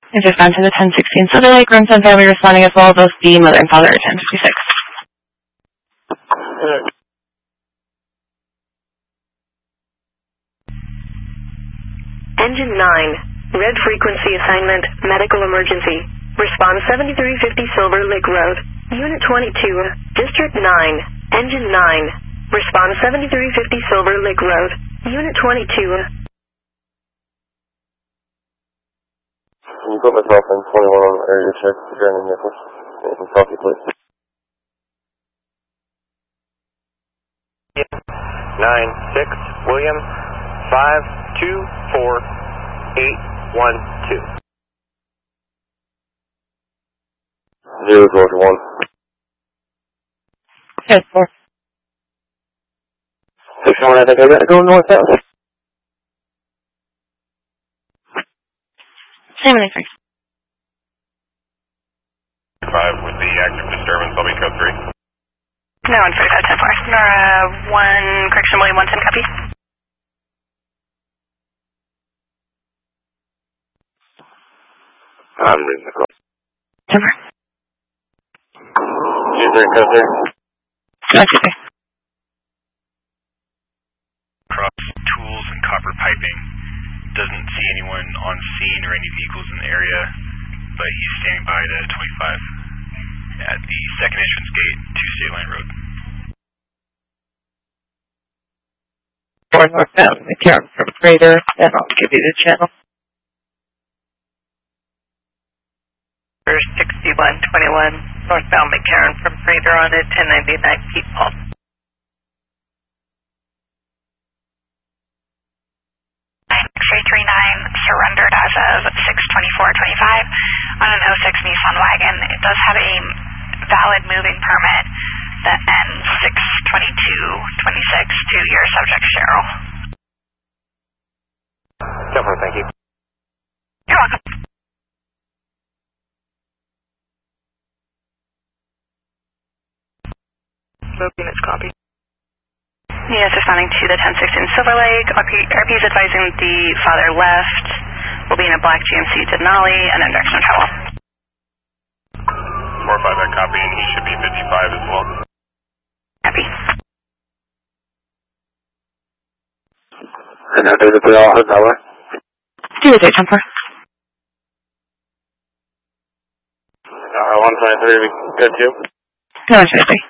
And just on to the 1016 Silver Lake, room 10 family responding as well, both the mother and father at 1056. Engine 9, red frequency assignment, medical emergency. Response 7350 Silver Lake Road. Unit 22, District 9, Engine 9. Response 7350 Silver Lake Road. Unit 22. Can you put myself in 21 on area check for Jeremy Nichols? And copy, please. 9-6, William, 524-812. 0 Georgia 1. Yes, 4. 6-1, I think I gotta go northbound. 73. 5 with the active disturbance, I'll be code 3. No, on 4510 Nora 1, correction, William 110, copy. I'm reading the call. Timber. 2-3, code 3. Gotcha. Across tools and copper piping. Doesn't see anyone on scene or any vehicles in the area, but he's standing by to 25 at the second entrance gate to State Line Road. 4 northbound, McCarran from Freighter, and I'll give you the channel. 6121, northbound McCarran from Freighter on at 1099 Pete Paul. X-ray 39 surrendered as of 6/24/25 on an 06 Nissan wagon. It does have a valid moving permit that ends 6/22/26 to your subject, Cheryl. Definitely, thank you. You're welcome. Smoke units, copy. Yes, responding to the 1016 Silver Lake. RP is advising the father left. Will be in a black GMC Denali and in direction of travel. 4-5 that copy, and he should be 55 as well. Happy. And how does it put all that way? Do the date, Jumper. 123, we good too? No, seriously.